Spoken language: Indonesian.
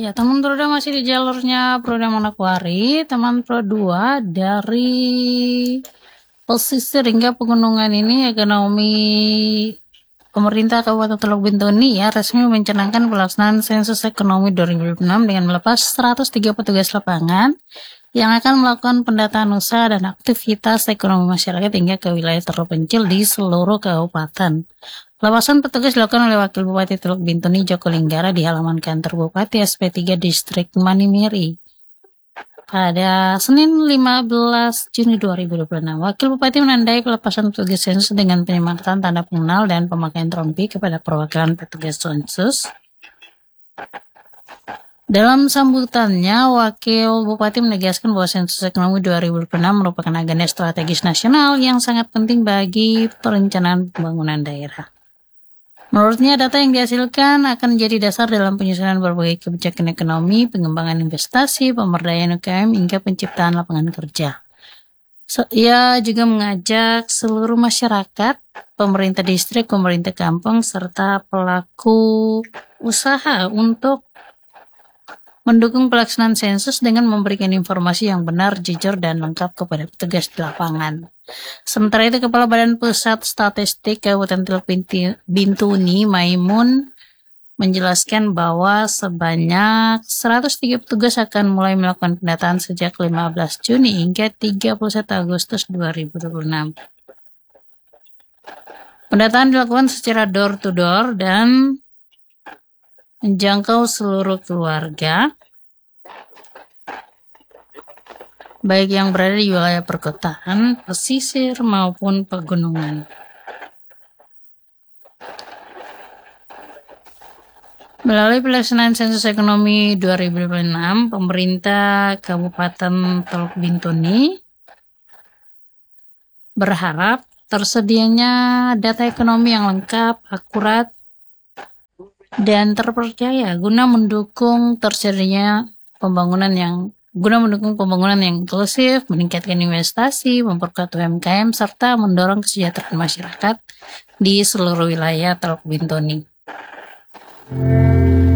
Ya, teman Pro 2 masih di jalurnya Pro Manokwari. Teman Pro 2 dari pesisir hingga pegunungan ini ekonomi pemerintah Kabupaten Teluk Bintuni ya resmi mencanangkan pelaksanaan sensus ekonomi 2006 dengan melepas 103 petugas lapangan yang akan melakukan pendataan usaha dan aktivitas ekonomi masyarakat hingga ke wilayah terpencil di seluruh kabupaten. Pelepasan petugas dilakukan oleh Wakil Bupati Teluk Bintuni Joko Linggara di halaman kantor Bupati SP3 Distrik Manimiri pada Senin 15 Juni 2026. Wakil Bupati menandai pelepasan petugas sensus dengan penyelamatan tanda pengenal dan pemakaian trompi kepada perwakilan petugas sensus. Dalam sambutannya, Wakil Bupati menegaskan bahwa sensus ekonomi 2006 merupakan agenda strategis nasional yang sangat penting bagi perencanaan pembangunan daerah. Menurutnya, data yang dihasilkan akan menjadi dasar dalam penyusunan berbagai kebijakan ekonomi, pengembangan investasi, pemberdayaan UMKM, hingga penciptaan lapangan kerja. Ia juga mengajak seluruh masyarakat, pemerintah distrik, pemerintah kampung, serta pelaku usaha untuk mendukung pelaksanaan sensus dengan memberikan informasi yang benar, jujur, dan lengkap kepada petugas di lapangan. Sementara itu, Kepala Badan Pusat Statistik Kabupaten Teluk Bintuni, Maimun, menjelaskan bahwa sebanyak 103 petugas akan mulai melakukan pendataan sejak 15 Juni hingga 31 Agustus 2026. Pendataan dilakukan secara door-to-door dan menjangkau seluruh keluarga, baik yang berada di wilayah perkotaan, pesisir, maupun pegunungan. Melalui pelaksanaan sensus ekonomi 2006, pemerintah Kabupaten Teluk Bintuni berharap tersedianya data ekonomi yang lengkap, akurat, dan terpercaya guna mendukung pembangunan yang inklusif, meningkatkan investasi, memperkuat UMKM, serta mendorong kesejahteraan masyarakat di seluruh wilayah Teluk Bintuni.